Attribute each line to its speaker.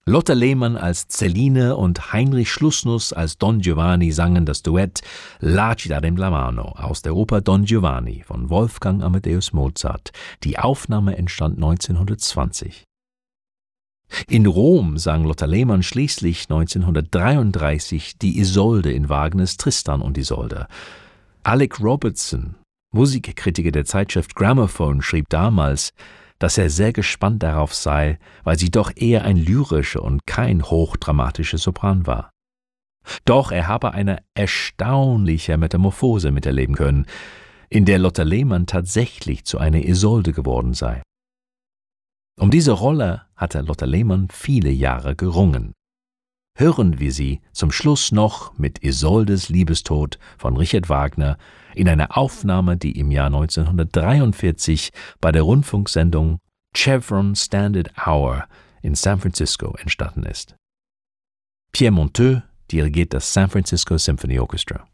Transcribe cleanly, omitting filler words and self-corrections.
Speaker 1: Lotte Lehmann als Celine und Heinrich Schlussnuss als Don Giovanni sangen das Duett La città del Blamano aus der Oper Don Giovanni von Wolfgang Amadeus Mozart. Die Aufnahme entstand 1920. In Rom sang Lotte Lehmann schließlich 1933 die Isolde in Wagners Tristan und Isolde. Alec Robertson, Musikkritiker der Zeitschrift Gramophone, schrieb damals, dass er sehr gespannt darauf sei, weil sie doch eher ein lyrischer und kein hochdramatischer Sopran war. Doch er habe eine erstaunliche Metamorphose miterleben können, in der Lotte Lehmann tatsächlich zu einer Isolde geworden sei. Um diese Rolle hatte Lotte Lehmann viele Jahre gerungen. Hören wir sie zum Schluss noch mit Isoldes Liebestod von Richard Wagner in einer Aufnahme, die im Jahr 1943 bei der Rundfunksendung Chevron Standard Hour in San Francisco entstanden ist. Pierre Monteux dirigiert das San Francisco Symphony Orchestra.